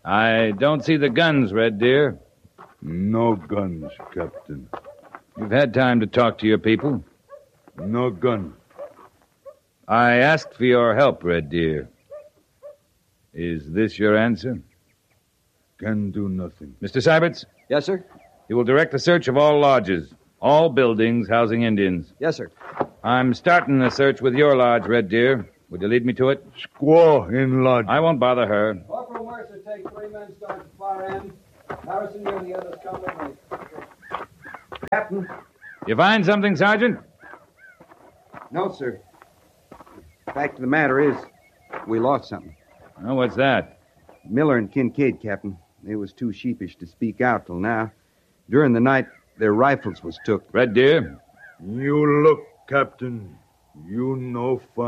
I don't see the guns, Red Deer. No guns, Captain. You've had time to talk to your people. No gun. I asked for your help, Red Deer. Is this your answer? Can do nothing. Mr. Syberts? Yes, sir? You will direct the search of all lodges, all buildings housing Indians. Yes, sir. I'm starting the search with your lodge, Red Deer. Would you lead me to it? Squaw in lodge. I won't bother her. Corporal Mercer, take 3 men, start at the far end. Harrison, you and the others come with me. Captain? You find something, Sergeant? No, sir. The fact of the matter is, we lost something. Oh, what's that? Miller and Kincaid, Captain. They was too sheepish to speak out till now. During the night, their rifles was took. Red Deer? You look, Captain. You no fun.